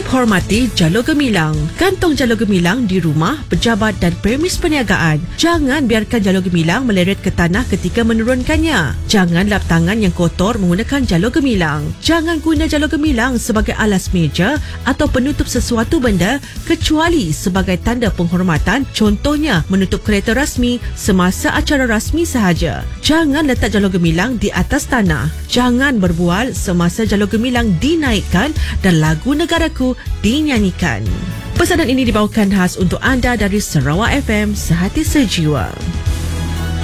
Wajib hormati jalur gemilang. Kantong jalur gemilang di rumah, pejabat dan premis perniagaan. Jangan biarkan jalur gemilang meleret ke tanah ketika menurunkannya. Jangan lap tangan yang kotor menggunakan jalur gemilang. Jangan guna jalur gemilang sebagai alas meja atau penutup sesuatu benda kecuali sebagai tanda penghormatan, contohnya menutup kereta rasmi semasa acara rasmi sahaja. Jangan letak jalur gemilang di atas tanah. Jangan berbual semasa jalur gemilang dinaikkan dan lagu Negaraku dinyanyikan. Pesanan ini dibawakan khas untuk anda dari Sarawak FM, Sehati Sejiwa.